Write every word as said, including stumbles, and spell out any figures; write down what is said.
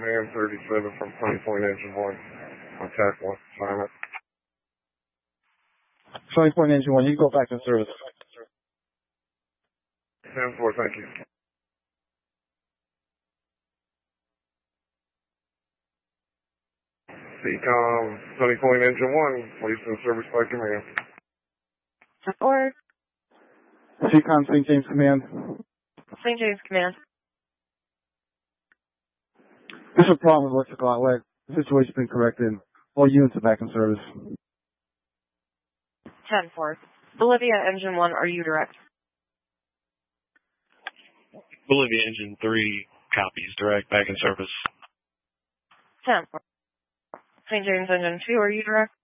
Command thirty-seven from Sunny Point Engine one. On tack one, assignment. Sunny Point Engine one, you can go back in service. ten four, thank you. C COM, Sunny Point Engine one, placed in service by command. Or C COM, Saint James Command. Saint James Command. There's a problem with electrical outlet. The situation's been corrected. All units are back in service. ten four. Bolivia Engine one, are you direct? Bolivia Engine three, copies, direct, back in service. ten four. Saint James Engine two, are you direct?